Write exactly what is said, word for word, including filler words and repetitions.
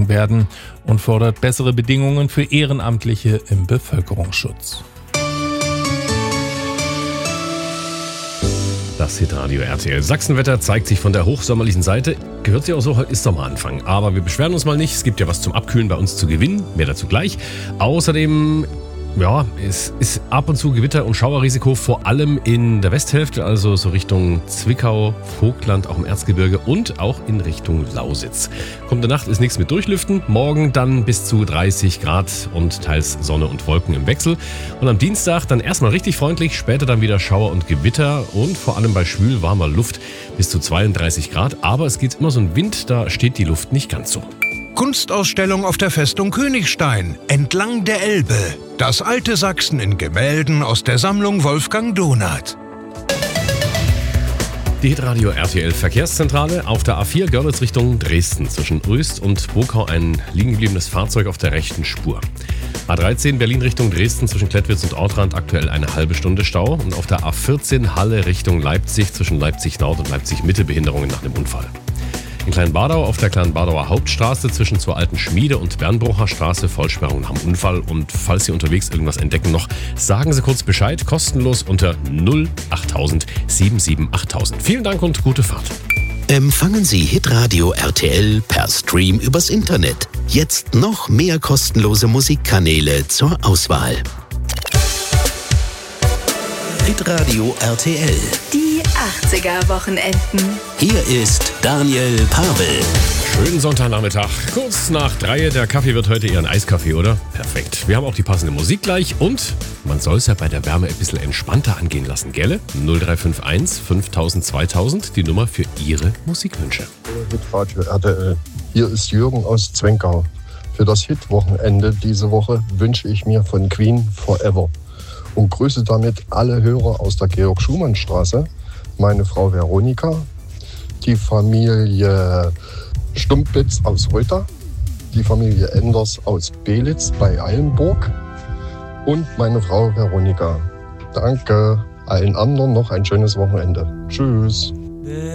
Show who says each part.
Speaker 1: angegangen werden und fordert bessere Bedingungen für Ehrenamtliche im Bevölkerungsschutz.
Speaker 2: Das Hitradio R T L. Sachsenwetter zeigt sich von der hochsommerlichen Seite. Gehört sich auch so, heute ist Sommeranfang. Aber wir beschweren uns mal nicht. Es gibt ja was zum Abkühlen bei uns zu gewinnen. Mehr dazu gleich. Außerdem, ja, es ist ab und zu Gewitter- und Schauerrisiko, vor allem in der Westhälfte, also so Richtung Zwickau, Vogtland, auch im Erzgebirge und auch in Richtung Lausitz. Kommende Nacht ist nichts mit Durchlüften. Morgen dann bis zu dreißig Grad und teils Sonne und Wolken im Wechsel. Und am Dienstag dann erstmal richtig freundlich, später dann wieder Schauer und Gewitter und vor allem bei schwül warmer Luft bis zu zweiunddreißig Grad. Aber es geht immer so ein Wind, da steht die Luft nicht ganz so.
Speaker 3: Kunstausstellung auf der Festung Königstein, entlang der Elbe. Das alte Sachsen in Gemälden aus der Sammlung Wolfgang Donath.
Speaker 2: Die Hitradio R T L Verkehrszentrale auf der A vier Görlitz Richtung Dresden. Zwischen Röst und Bokau ein liegen gebliebenes Fahrzeug auf der rechten Spur. A dreizehn Berlin Richtung Dresden zwischen Klettwitz und Ortrand aktuell eine halbe Stunde Stau. Und auf der A vierzehn Halle Richtung Leipzig zwischen Leipzig Nord und Leipzig Mitte Behinderungen nach dem Unfall. In Kleinbadau auf der Kleinbadauer Hauptstraße zwischen zur alten Schmiede und Bernbrucher Straße Vollsperrung nach dem Unfall. Und falls Sie unterwegs irgendwas entdecken noch, sagen Sie kurz Bescheid, kostenlos unter null achttausend siebenundsiebzig achttausend. Vielen Dank und gute Fahrt.
Speaker 4: Empfangen Sie Hitradio R T L per Stream übers Internet. Jetzt noch mehr kostenlose Musikkanäle zur Auswahl. Hitradio R T L.
Speaker 5: Die achtziger-Wochenenden.
Speaker 4: Hier ist Daniel Pavel.
Speaker 2: Schönen Sonntagnachmittag. Kurz nach drei. Der Kaffee wird heute eher ein Eiskaffee, oder? Perfekt. Wir haben auch die passende Musik gleich und man soll es ja bei der Wärme ein bisschen entspannter angehen lassen, gell? null drei fünf eins fünftausend zweitausend, die Nummer für Ihre Musikwünsche.
Speaker 6: Hitradio R T L. Hier ist Jürgen aus Zwenkau. Für das Hit-Wochenende diese Woche wünsche ich mir von Queen Forever. Und grüße damit alle Hörer aus der Georg-Schumann-Straße, meine Frau Veronika, die Familie Stumpitz aus Röther, die Familie Enders aus Belitz bei Eilenburg und meine Frau Veronika. Danke, allen anderen noch ein schönes Wochenende. Tschüss.